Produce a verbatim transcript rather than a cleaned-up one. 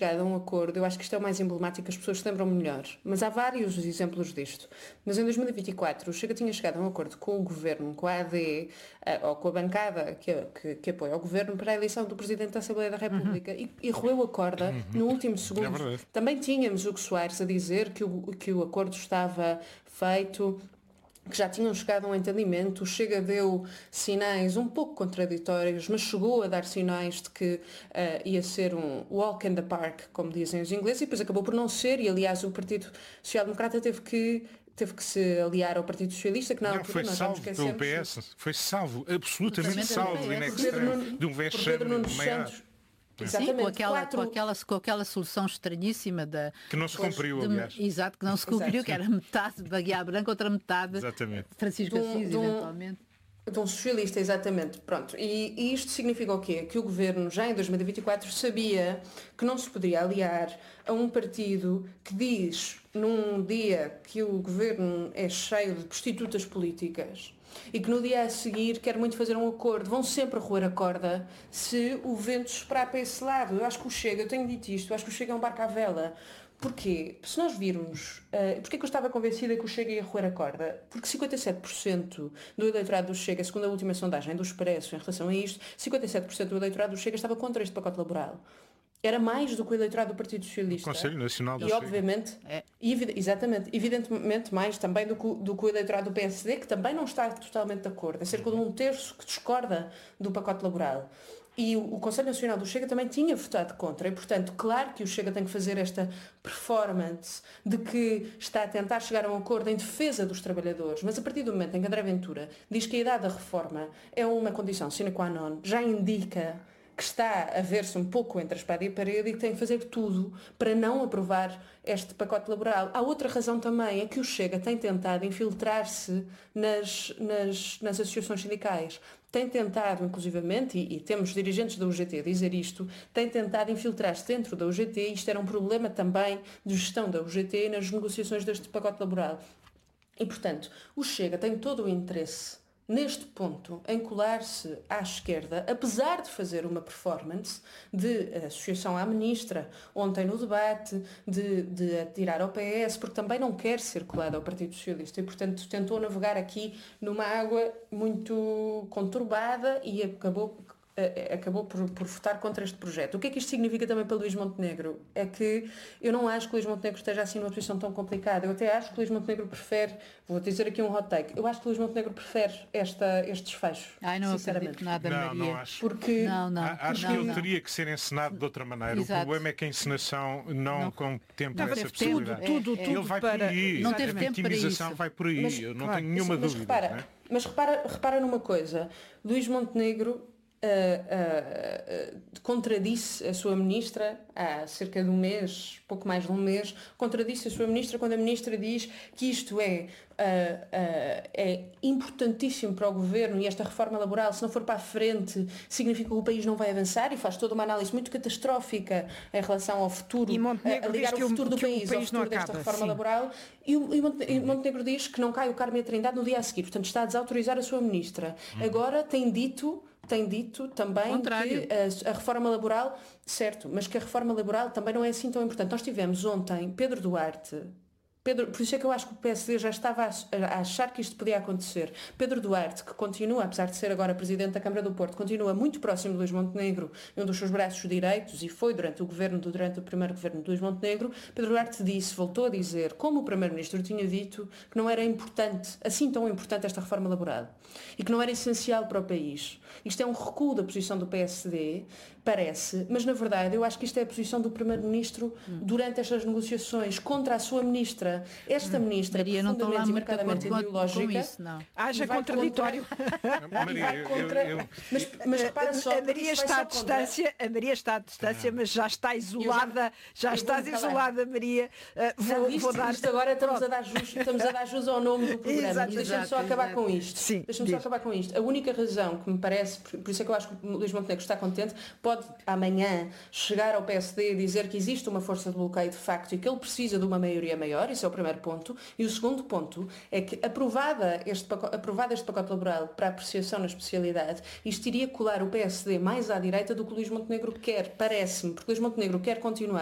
chegado a um acordo, eu acho que isto é o mais emblemático, as pessoas se lembram melhor, mas há vários exemplos disto. Mas em dois mil e vinte e quatro o Chega tinha chegado a um acordo com o Governo, com a A D, ou com a bancada que, que, que apoia o Governo para a eleição do Presidente da Assembleia da República uhum. e, e roeu a corda uhum. no último segundo. É Também tínhamos o Hugo Soares a dizer que o, que o acordo estava feito, que já tinham chegado a um entendimento. O Chega deu sinais um pouco contraditórios, mas chegou a dar sinais de que uh, ia ser um walk in the park, como dizem os ingleses, e depois acabou por não ser, e aliás o Partido Social Democrata teve que teve que se aliar ao Partido Socialista, que na não, altura foi nós salvo pelo P S, foi salvo, absolutamente salvo, in extremo, de um vexame maior. Sim, com aquela, Quatro... com, aquela, com aquela solução estranhíssima da... Que não se cumpriu, de, aliás. Exato, que não se cumpriu, Exato. Que era metade de Baguiá Branco, outra metade exatamente. Francisco Assis, um, eventualmente. De um socialista, exatamente. Pronto. E, e isto significa o quê? Que o Governo, já em dois mil e vinte e quatro, sabia que não se poderia aliar a um partido que diz, num dia que o Governo é cheio de prostitutas políticas, e que no dia a seguir quer muito fazer um acordo, vão sempre roer a corda se o vento soprar para esse lado. Eu acho que o Chega, eu tenho dito isto, eu acho que o Chega é um barco à vela. Porquê? Se nós virmos, uh, porquê que eu estava convencida que o Chega ia roer a corda? Porque cinquenta e sete por cento do eleitorado do Chega, segundo a última sondagem do Expresso em relação a isto, cinquenta e sete por cento do eleitorado do Chega estava contra este pacote laboral. Era mais do que o eleitorado do Partido Socialista. O Conselho Nacional do E, obviamente, é. evid- exatamente, evidentemente mais também do que, do que o eleitorado do P S D, que também não está totalmente de acordo. É cerca de um terço que discorda do pacote laboral. E o, o Conselho Nacional do Chega também tinha votado contra. E, portanto, claro que o Chega tem que fazer esta performance de que está a tentar chegar a um acordo em defesa dos trabalhadores. Mas a partir do momento em que André Ventura diz que a idade da reforma é uma condição sine qua non, já indica que está a ver-se um pouco entre a espada e a parede e que tem que fazer tudo para não aprovar este pacote laboral. Há outra razão também, é que o Chega tem tentado infiltrar-se nas, nas, nas associações sindicais. Tem tentado, inclusivamente, e, e temos dirigentes da U G T a dizer isto, tem tentado infiltrar-se dentro da U G T, e isto era um problema também de gestão da U G T nas negociações deste pacote laboral. E, portanto, o Chega tem todo o interesse neste ponto, em colar-se à esquerda, apesar de fazer uma performance de associação à ministra, ontem no debate, de, de atirar ao P S, porque também não quer ser colado ao Partido Socialista e, portanto, tentou navegar aqui numa água muito conturbada e acabou... acabou por, por votar contra este projeto. O que é que isto significa também para Luís Montenegro? É que eu não acho que Luís Montenegro esteja assim numa posição tão complicada. Eu até acho que Luís Montenegro prefere, vou dizer aqui um hot take, eu acho que Luís Montenegro prefere esta, este desfecho. Ai, não acredito nada, não, Maria. Não acho. Porque... Não, não, acho não, que ele não. teria que ser encenado de outra maneira. Exato. O problema é que a encenação não, não contempla essa possibilidade. Tudo, tudo, é, tudo ele vai para... por aí. Não teve a tempo para isso. vitimização vai por aí. Mas, eu não claro, tenho nenhuma mas, dúvida. Mas repara, não é? mas repara, repara numa coisa. Luís Montenegro Uh, uh, uh, contradisse a sua ministra há cerca de um mês, pouco mais de um mês, contradisse a sua ministra quando a ministra diz que isto é, uh, uh, é importantíssimo para o governo e esta reforma laboral, se não for para a frente, significa que o país não vai avançar, e faz toda uma análise muito catastrófica em relação ao futuro, e Montenegro a, a ligar diz o futuro que o, do que país o país ao futuro desta acaba, reforma sim. laboral, e, o, e Montenegro diz que não cai o Carme e a Trindade no dia a seguir, portanto está a desautorizar a sua ministra. Uhum. Agora tem dito tem dito também Contrário. que a, a reforma laboral, certo, mas que a reforma laboral também não é assim tão importante. Nós tivemos ontem Pedro Duarte, Pedro, por isso é que eu acho que o P S D já estava a, a achar que isto podia acontecer. Pedro Duarte, que continua, apesar de ser agora Presidente da Câmara do Porto, continua muito próximo de Luís Montenegro, um dos seus braços direitos, e foi durante o governo, durante o primeiro governo de Luís Montenegro. Pedro Duarte disse, voltou a dizer, como o Primeiro-Ministro tinha dito, que não era importante, assim tão importante esta reforma laboral, e que não era essencial para o país. Isto é um recuo da posição do P S D, parece, mas na verdade eu acho que isto é a posição do Primeiro-Ministro hum. durante estas negociações contra a sua Ministra. Esta ministra Maria, é profundamente e marcadamente ideológica. Isso, não. Haja contraditório. Contra... Maria, eu, contra... eu, eu... Mas, mas repara só, a Maria está à distância, contra... a Maria está à distância, mas já está isolada, já, já estás isolada, Maria. Uh, vou, não, isto, vou dar. Isto agora estamos a dar jus, estamos a dar jus ao nome do programa. Exato, Deixa-me só acabar exato. com isto. Sim, Deixa-me só acabar com isto. A única razão que me parece, por isso é que eu acho que o Luís Montenegro está contente, pode amanhã chegar ao P S D e dizer que existe uma força de bloqueio de facto e que ele precisa de uma maioria maior, isso é o primeiro ponto. E o segundo ponto é que, aprovada este pacote, aprovado este pacote laboral para apreciação na especialidade, isto iria colar o P S D mais à direita do que o Luís Montenegro quer, parece-me, porque Luís Montenegro quer continuar